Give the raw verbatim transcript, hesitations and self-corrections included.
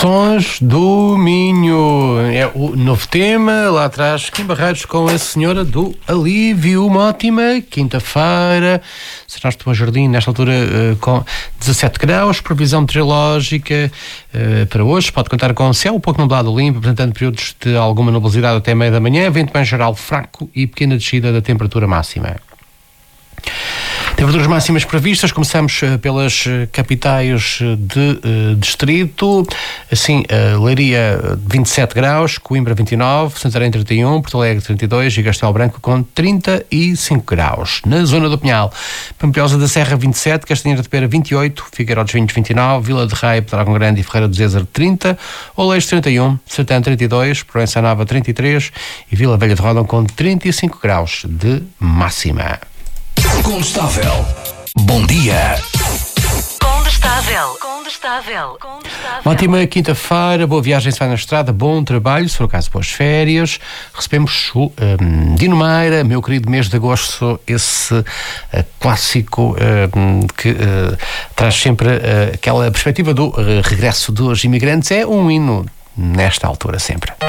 Sons do Minho é o novo tema. Lá atrás, Kim Barreiros com a Senhora do Alívio. Uma ótima quinta-feira. Será de Bom Jardim, nesta altura uh, com dezassete graus. Previsão meteorológica uh, para hoje. Pode contar com céu um pouco nublado limpo, apresentando períodos de alguma nubosidade até meia da manhã. Vento bem geral fraco e pequena descida da temperatura máxima. Temperaturas máximas previstas, começamos uh, pelas uh, capitais de uh, distrito, assim, uh, Leiria vinte e sete graus, Coimbra vinte e nove, Santarém trinta e um, Porto Alegre trinta e dois e Castelo Branco com trinta e cinco graus. Na zona do Pinhal, Pampilhosa da Serra vinte e sete, Castanheira de Pera vinte e oito, Figueiró dos Vinhos vinte e nove, Vila de Rei, Pedrógão Grande e Ferreira do Zezer trinta, Oleiros trinta e um, Sertã trinta e dois, Proença Nova trinta e três e Vila Velha de Ródão com trinta e cinco graus de máxima. Condestável. Bom dia. Condestável. Condestável. Condestável. Ótima quinta-feira, boa viagem se vai na estrada, bom trabalho, se for o caso, boas férias. Recebemos o um, Dino Meira, meu querido mês de agosto, esse uh, clássico um, que uh, traz sempre uh, aquela perspectiva do uh, regresso dos imigrantes. É um hino nesta altura sempre.